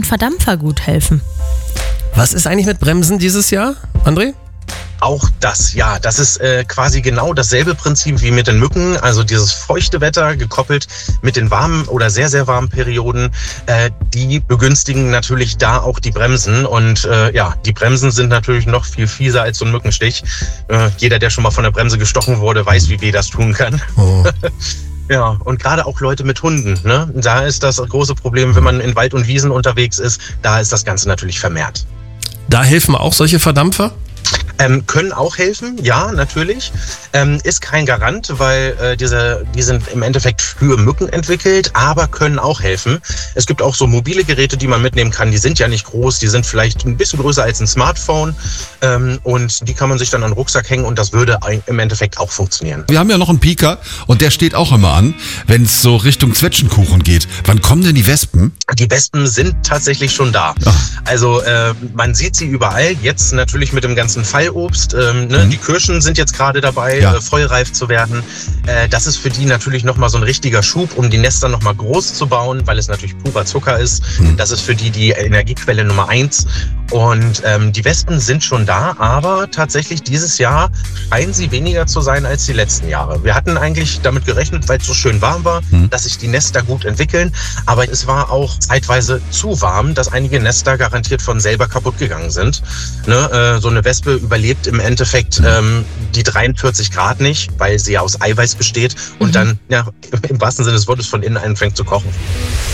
und Verdampfer gut helfen. Was ist eigentlich mit Bremsen dieses Jahr, André? Auch das, ja. Das ist quasi genau dasselbe Prinzip wie mit den Mücken. Also dieses feuchte Wetter gekoppelt mit den warmen oder sehr, sehr warmen Perioden. Die begünstigen natürlich da auch die Bremsen. Und die Bremsen sind natürlich noch viel fieser als so ein Mückenstich. Jeder, der schon mal von der Bremse gestochen wurde, weiß, wie weh das tun kann. Oh. Ja, und gerade auch Leute mit Hunden, ne? Da ist das große Problem, wenn man in Wald und Wiesen unterwegs ist. Da ist das Ganze natürlich vermehrt. Da helfen auch solche Verdampfer? Können auch helfen, ja, natürlich. Ist kein Garant, weil die sind im Endeffekt für Mücken entwickelt, aber können auch helfen. Es gibt auch so mobile Geräte, die man mitnehmen kann. Die sind ja nicht groß, die sind vielleicht ein bisschen größer als ein Smartphone. Und die kann man sich dann an den Rucksack hängen und das würde im Endeffekt auch funktionieren. Wir haben ja noch einen Pieker und der steht auch immer an, wenn es so Richtung Zwetschgenkuchen geht. Wann kommen denn die Wespen? Die Wespen sind tatsächlich schon da. Also man sieht sie überall. Jetzt natürlich mit dem ganzen Fallobst. Die Kirschen sind jetzt gerade dabei, vollreif zu werden. Das ist für die natürlich nochmal so ein richtiger Schub, um die Nester nochmal groß zu bauen, weil es natürlich purer Zucker ist. Das ist für die Energiequelle Nummer 1. Und die Wespen sind schon da, aber tatsächlich dieses Jahr scheinen sie weniger zu sein als die letzten Jahre. Wir hatten eigentlich damit gerechnet, weil es so schön warm war, dass sich die Nester gut entwickeln. Aber es war auch zeitweise zu warm, dass einige Nester garantiert von selber kaputt gegangen sind. So eine Wespe überlebt im Endeffekt die 43 Grad nicht, weil sie ja aus Eiweiß besteht und dann im wahrsten Sinne des Wortes von innen anfängt zu kochen.